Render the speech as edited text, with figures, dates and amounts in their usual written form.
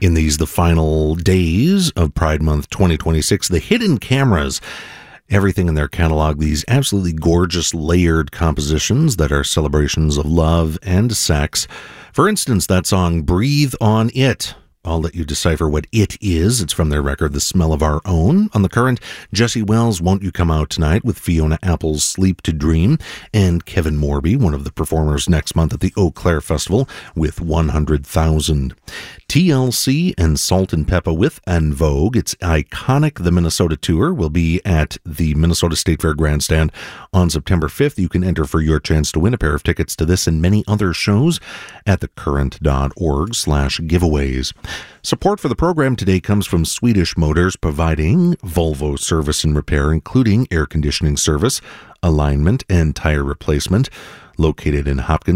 In these, the final days of Pride Month 2026, the Hidden Cameras, everything in their catalog, these absolutely gorgeous layered compositions that are celebrations of love and sex. For instance, that song, Breathe on It. I'll let you decipher what it is. It's from their record, The Smell of Our Own. On the current, Jesse Wells, Won't You Come Out Tonight, with Fiona Apple's Sleep to Dream, and Kevin Morby, one of the performers next month at the Eau Claire Festival, with 100,000. TLC and Salt and Pepper with En Vogue. It's iconic. The Minnesota tour will be at the Minnesota State Fair Grandstand on September 5th. You can enter for your chance to win a pair of tickets to this and many other shows at thecurrent.org/giveaways. Support for the program today comes from Swedish Motors, providing Volvo service and repair, including air conditioning service, alignment, and tire replacement. Located in Hopkins,